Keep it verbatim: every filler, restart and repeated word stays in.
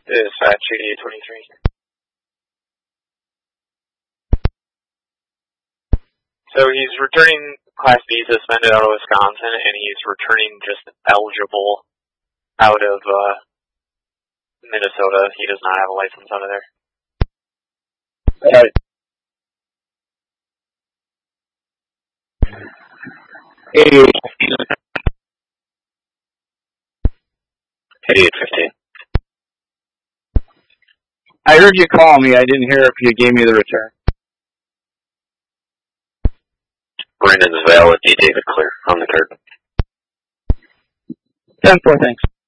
Dispatch eighty-eight twenty-three. So he's returning Class B suspended out of Wisconsin, and he's returning just eligible out of uh, Minnesota. He does not have a license out of there. Alright. eighty-eight fifteen. eighty-eight fifteen. I heard you call me. I didn't hear if you gave me the return. Brandon's valid, D. David Clear on the curtain. ten four, thanks.